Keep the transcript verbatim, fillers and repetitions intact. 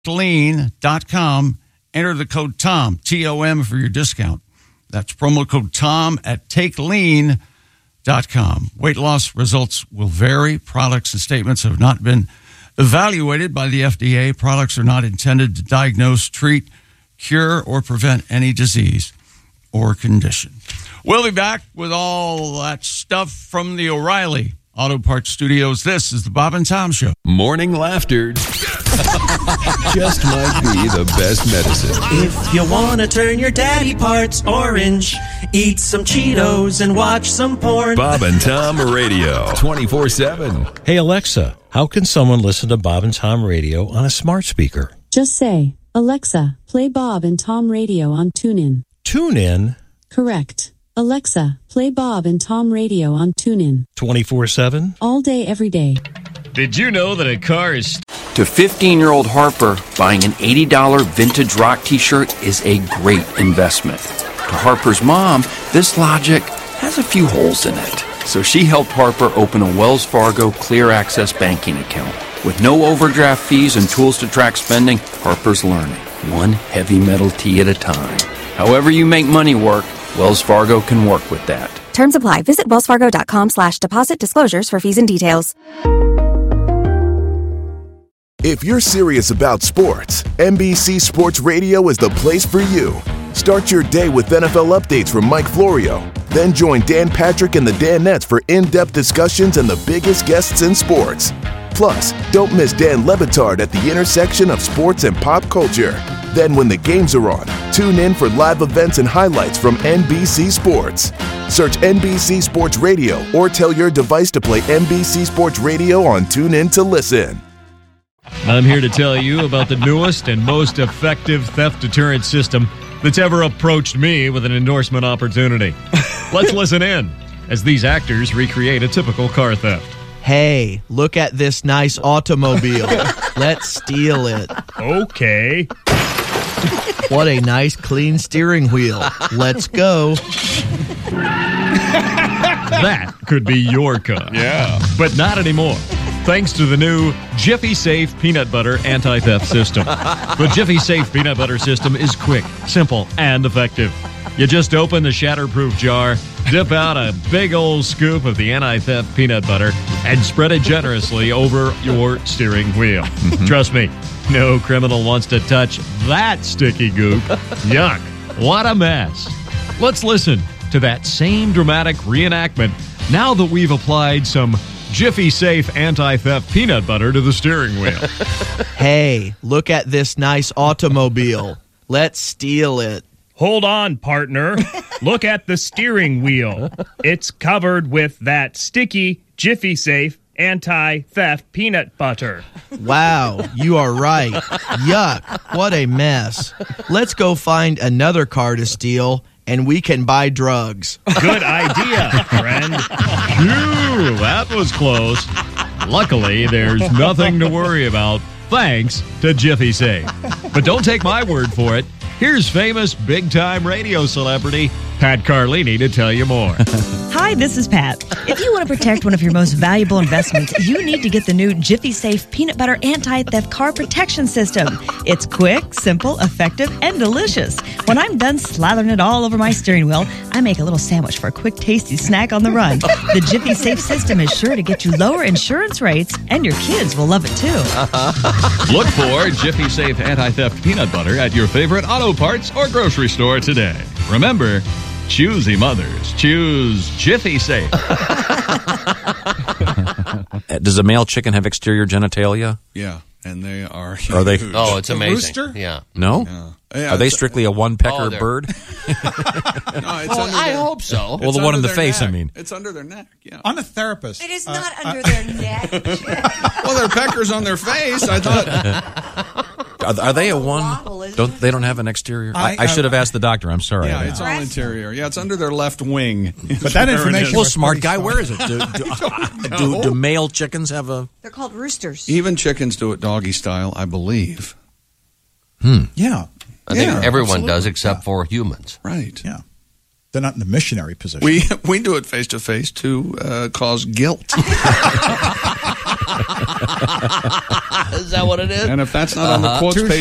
lean dot com. Enter the code TOM, T O M, for your discount. That's promo code TOM at take lean dot com. Weight loss results will vary. Products and statements have not been evaluated by the F D A. Products are not intended to diagnose, treat, cure, or prevent any disease or condition. We'll be back with all that stuff from the O'Reilly Auto Parts Studios. This is the Bob and Tom Show. Morning laughter just might be the best medicine. If you want to turn your daddy parts orange, eat some Cheetos and watch some porn. Bob and Tom Radio, twenty-four seven. Hey, Alexa, how can someone listen to Bob and Tom Radio on a smart speaker? Just say, Alexa, play Bob and Tom Radio on TuneIn. TuneIn? Correct. Alexa, play Bob and Tom Radio on TuneIn. twenty-four seven? All day, every day. Did you know that a car is... To fifteen-year-old Harper, buying an eighty dollars vintage rock t-shirt is a great investment. To Harper's mom, this logic has a few holes in it. So she helped Harper open a Wells Fargo Clear Access banking account. With no overdraft fees and tools to track spending, Harper's learning, one heavy metal tee at a time. However you make money work, Wells Fargo can work with that. Terms apply. Visit wellsfargo.com slash deposit disclosures for fees and details. If you're serious about sports, N B C Sports Radio is the place for you. Start your day with N F L updates from Mike Florio. Then join Dan Patrick and the Danettes for in-depth discussions and the biggest guests in sports. Plus, don't miss Dan Le Batard at the intersection of sports and pop culture. Then when the games are on, tune in for live events and highlights from N B C Sports. Search N B C Sports Radio or tell your device to play N B C Sports Radio on TuneIn to listen. I'm here to tell you about the newest and most effective theft deterrent system that's ever approached me with an endorsement opportunity. Let's listen in as these actors recreate a typical car theft. Hey, look at this nice automobile. Let's steal it. Okay. What a nice clean steering wheel. Let's go. That could be your car. Yeah. But not anymore. Thanks to the new Jiffy Safe Peanut Butter Anti-Theft System. The Jiffy Safe Peanut Butter System is quick, simple, and effective. You just open the shatterproof jar, dip out a big old scoop of the anti-theft peanut butter, and spread it generously over your steering wheel. Mm-hmm. Trust me, no criminal wants to touch that sticky goop. Yuck. What a mess. Let's listen to that same dramatic reenactment now that we've applied some Jiffy Safe Anti-Theft Peanut Butter to the steering wheel. Hey, look at this nice automobile. Let's steal it. Hold on, partner. Look at the steering wheel. It's covered with that sticky Jiffy Safe Anti-Theft Peanut Butter. Wow, you are right. Yuck, what a mess. Let's go find another car to steal, and we can buy drugs. Good idea, friend. Phew, that was close. Luckily, there's nothing to worry about, thanks to Jiffy Safe. But don't take my word for it. Here's famous big-time radio celebrity Pat Carlini to tell you more. Hi, this is Pat. If you want to protect one of your most valuable investments, you need to get the new Jiffy Safe Peanut Butter Anti-Theft Car Protection System. It's quick, simple, effective, and delicious. When I'm done slathering it all over my steering wheel, I make a little sandwich for a quick, tasty snack on the run. The Jiffy Safe system is sure to get you lower insurance rates, and your kids will love it too. Look for Jiffy Safe Anti-Theft Peanut Butter at your favorite auto parts or grocery store today. Remember, choosy mothers choose Jiffy Safe. Does a male chicken have exterior genitalia? Yeah, and they are. Are they? Huge. Oh, it's amazing. Rooster? Yeah. No. Yeah. Yeah, are they strictly a one-pecker oh, bird? no, it's well, under I their, hope so. Well, the one in the face, neck. I mean. It's under their neck, yeah. I'm a therapist. It is uh, not uh, under their neck. Well, they're peckers on their face. I thought. Are, are they a one? Don't they don't have an exterior? I, I, I should have asked the doctor. I'm sorry. Yeah, it's all interior. Yeah, it's under their left wing. But that information. Well, smart guy, where is it? Do, do, do, do male chickens have a? They're called roosters. Even chickens do it doggy style, I believe. Hmm. Yeah. I think yeah, everyone absolutely. does except yeah. for humans. Right. Yeah. They're not in the missionary position. We we do it face to face to uh, cause guilt. Is that what it is? And if that's not on the Uh-huh. quotes Touche. page